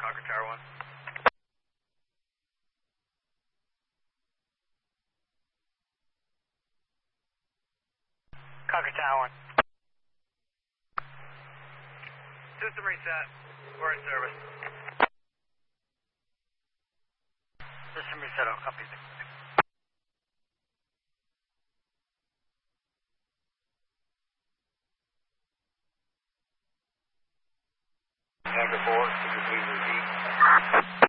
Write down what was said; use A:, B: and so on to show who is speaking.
A: Concord Tower 1. Concord Tower 1. System reset. We're in service. System reset. I'll copy. Concord 4, could you please repeat?